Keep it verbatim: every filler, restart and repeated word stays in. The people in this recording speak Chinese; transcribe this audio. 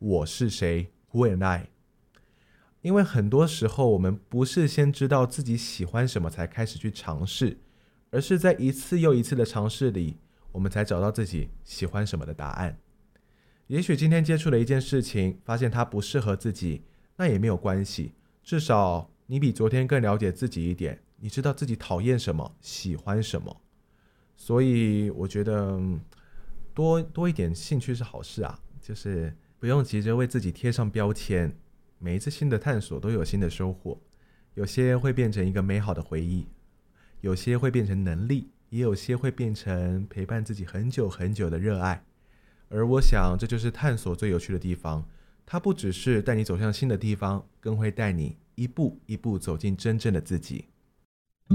我是谁 Who am I？ 因为很多时候我们不是先知道自己喜欢什么才开始去尝试，而是在一次又一次的尝试里，我们才找到自己喜欢什么的答案。也许今天接触了一件事情，发现它不适合自己，那也没有关系，至少你比昨天更了解自己一点，你知道自己讨厌什么，喜欢什么。所以我觉得多多一点兴趣是好事啊，就是不用急着为自己贴上标签，每一次新的探索都有新的收获，有些会变成一个美好的回忆，有些会变成能力，也有些会变成陪伴自己很久很久的热爱。而我想这就是探索最有趣的地方，它不只是带你走向新的地方，更会带你一步一步走进真正的自己。